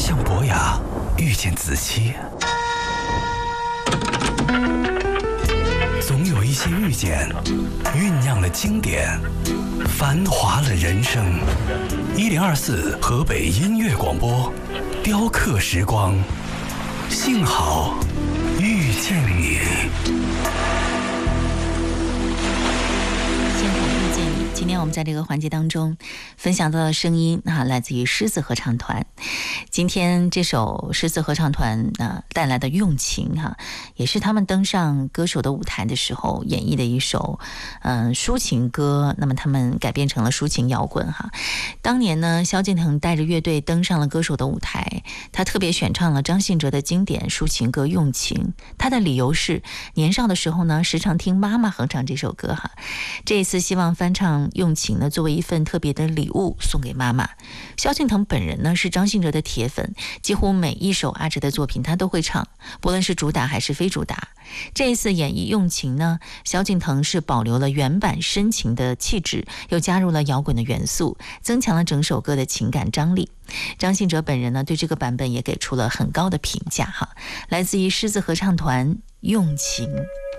向伯雅遇见子期，总有一些遇见酝酿了经典，繁华了人生。1024河北音乐广播，雕刻时光，幸好遇见你。 今天我们在这个环节当中分享到的声音来自于狮子合唱团。今天这首狮子合唱团带来的用情也是他们登上歌手的舞台的时候演绎的一首抒情歌，那么他们改编成了抒情摇滚当年呢，萧敬腾带着乐队登上了歌手的舞台，他特别选唱了张信哲的经典抒情歌《用情》。他的理由是年少的时候呢，时常听妈妈哼唱这首歌这一次希望翻唱用情呢，作为一份特别的礼物送给妈妈。萧敬腾本人呢是张信哲的铁粉，几乎每一首阿哲的作品他都会唱，不论是主打还是非主打。这一次演绎用情呢，萧敬腾是保留了原版深情的气质，又加入了摇滚的元素，增强了整首歌的情感张力。张信哲本人呢对这个版本也给出了很高的评价来自于狮子合唱团用情。